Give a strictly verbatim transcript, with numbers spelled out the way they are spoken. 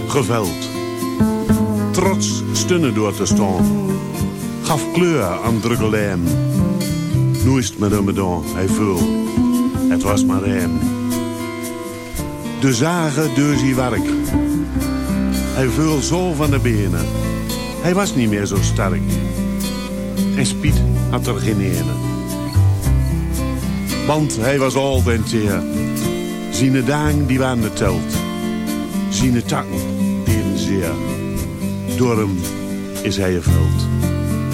geveld. Trots stunnen door te staan. Gaf kleur aan drukkeleem. Nu is het met hem gedaan, hij vul. Het was maar hem. De zagen door zijn werk. Hij vul zo van de benen. Hij was niet meer zo sterk. En Spiet had er geen ene. Want hij was al den teer. Ziene dagen die waren geteld. Ziene takken deden zeer. Door hem is hij gevuld.